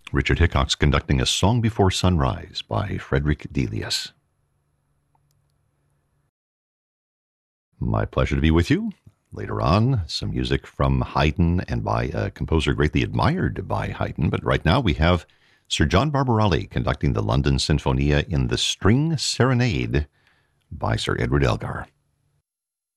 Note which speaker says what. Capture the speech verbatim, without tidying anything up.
Speaker 1: Richard Hickox conducting A Song Before Sunrise by Frederick Delius. My pleasure to be with you. Later on, some music from Haydn and by a composer greatly admired by Haydn. But right now we have Sir John Barbarelli conducting the London Sinfonia in the String Serenade by Sir Edward Elgar.